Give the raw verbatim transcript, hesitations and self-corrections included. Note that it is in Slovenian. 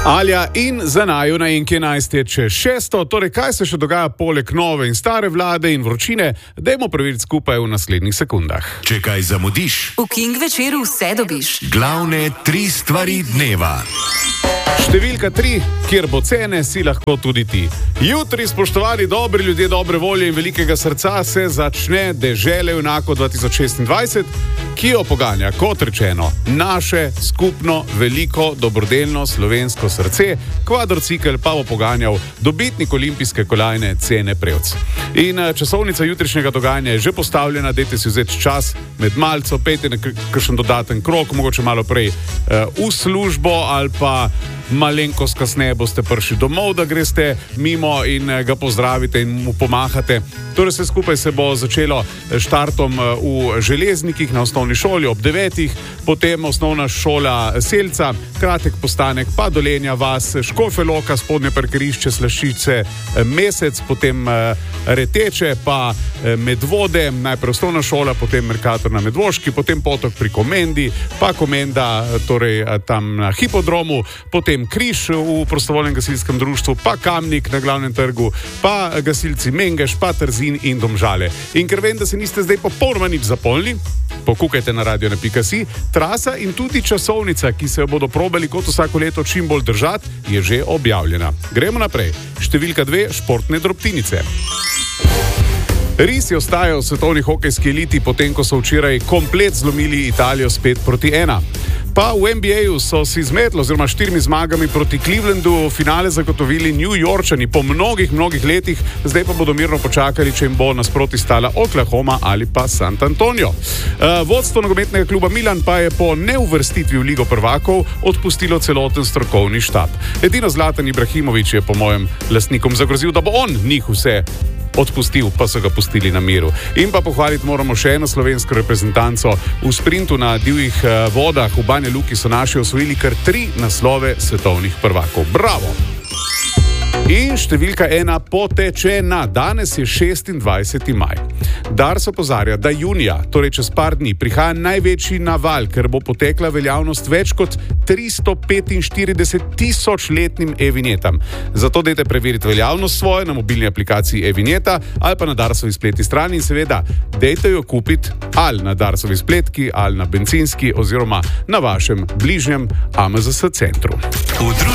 Alja in za naju na enki enajst je čez šesto, torej kaj se še dogaja poleg nove in stare vlade in vročine, dajmo preveriti skupaj v naslednjih sekundah. Če kaj zamudiš, v King večeru vse dobiš. Glavne tri stvari dneva. Številka tri, kjer bo cene, si lahko tudi ti. Jutri, spoštovani dobri ljudje dobre volje in velikega srca, se začne Dežele junakov dva tisoč šestindvajset, ki jo poganja, kot rečeno, naše skupno veliko dobrodelno slovensko srce. Kvadrocikel pa bo poganjal dobitnik olimpijske kolajne Cene Prevc. In časovnica jutrišnjega dogajanja je že postavljena, dajte si vzeti čas med malco, pejte na kakšen dodaten krog, mogoče malo prej uh, v službo ali pa malenkost kasneje boste prišli domov, da greste mimo in ga pozdravite in mu pomahate. Torej vse skupaj se bo začelo štartom v Železnikih na osnovni šoli ob devetih, potem osnovna šola Selca, kratek postanek pa Dolenja vas, Škofja Loka, spodnje parkirišče Slašice Mesec, potem Reteče pa Medvode, najprej osnovna šola, potem Mercator na Medvoški, potem Potok pri Komendi, pa Komenda, torej tam na hipodromu, potem Križ v prostovoljnem gasilskem društvu, pa Kamnik na Glavnem trgu, pa gasilci Mengeš, pa Trzin in Domžale. In ker vem, da se niste zdaj popolnoma nič zapolnili, pokukajte na radio na pika si, trasa in tudi časovnica, ki se jo bodo probali kot vsako leto čim bolj držati, je že objavljena. Gremo naprej. Številka dve, športne drobtinice. Risi ostajajo v svetovni hokejski eliti, potem ko so včeraj komplet zlomili Italijo s pet proti ena. Pa v N B A-ju so si z metlo oziroma štirimi zmagami proti Clevelandu finale zagotovili New Yorkčani po mnogih, mnogih letih, zdaj pa bodo mirno počakali, če jim bo nasproti stala Oklahoma ali pa San Antonio. Uh, vodstvo nogometnega kluba Milan pa je po neuvrstitvi v Ligo prvakov odpustilo celoten strokovni štab. Edino Zlatan Ibrahimović je po mojem lastnikom zagrozil, da bo on njih vse odpustil, pa so ga pustili na miru. In pa pohvaliti moramo še eno slovensko reprezentanco. V sprintu na divjih vodah v Banja Luki so naši osvojili kar tri naslove svetovnih prvakov. Bravo! In številka ena potečena. Danes je šestindvajseti maj. Dars opozarja, da junija, torej čez par dni, prihaja največji naval, ker bo potekla veljavnost več kot tristo petinštirideset tisoč letnim e-vinjetam. Zato dajte preveriti veljavnost svoje na mobilni aplikaciji e-vinjeta ali pa na Darsovi spletni strani in seveda dajte jo kupiti ali na Darsovi spletki ali na bencinski oziroma na vašem bližnjem A M Z S centru.